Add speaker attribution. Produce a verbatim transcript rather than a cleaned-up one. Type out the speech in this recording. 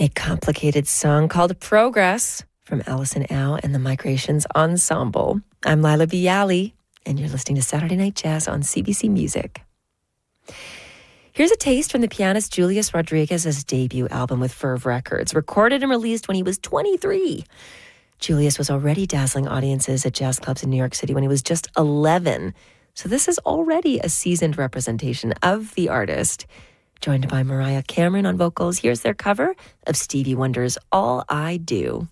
Speaker 1: A complicated song called Progress from Alison Au and the Migrations Ensemble. I'm Lila Bialy, and you're listening to Saturday Night Jazz on C B C Music. Here's a taste from the pianist Julius Rodriguez's debut album with Verve Records, recorded and released when he was twenty-three. Julius was already dazzling audiences at jazz clubs in New York City when he was just eleven. So this is already a seasoned representation of the artist. Joined by Mariah Cameron on vocals, here's their cover of Stevie Wonder's All I Do.